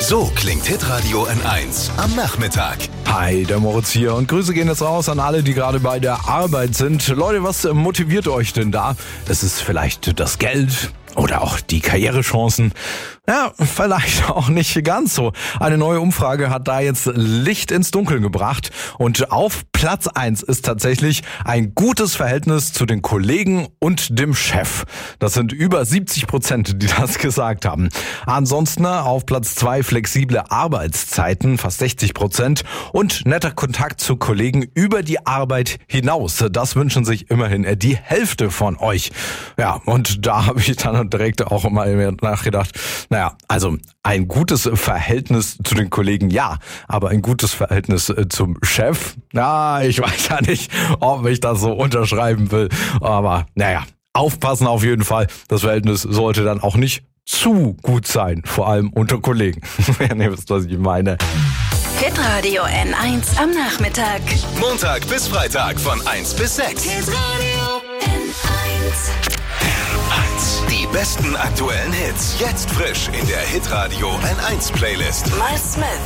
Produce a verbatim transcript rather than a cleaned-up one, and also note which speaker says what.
Speaker 1: So klingt Hitradio N eins am Nachmittag.
Speaker 2: Hi, der Moritz hier und Grüße gehen jetzt raus an alle, die gerade bei der Arbeit sind. Leute, was motiviert euch denn da? Es ist vielleicht das Geld oder auch die Karrierechancen. Ja, vielleicht auch nicht ganz so. Eine neue Umfrage hat da jetzt Licht ins Dunkeln gebracht. Und auf Platz eins ist tatsächlich ein gutes Verhältnis zu den Kollegen und dem Chef. Das sind über siebzig Prozent, die das gesagt haben. Ansonsten auf Platz zwei flexible Arbeitszeiten, fast sechzig Prozent. Und netter Kontakt zu Kollegen über die Arbeit hinaus. Das wünschen sich immerhin die Hälfte von euch. Ja, und da habe ich dann direkt auch mal nachgedacht, naja, also ein gutes Verhältnis zu den Kollegen, ja, aber ein gutes Verhältnis zum Chef, na, ich weiß ja nicht, ob ich das so unterschreiben will, aber naja, aufpassen auf jeden Fall, das Verhältnis sollte dann auch nicht zu gut sein, vor allem unter Kollegen, wenn ihr wisst, was ich meine.
Speaker 3: Hitradio N eins am Nachmittag.
Speaker 1: Montag bis Freitag von eins bis sechs.
Speaker 3: Hitradio N eins.
Speaker 1: Die besten aktuellen Hits. Jetzt frisch in der Hitradio N eins Playlist.
Speaker 3: My Smith.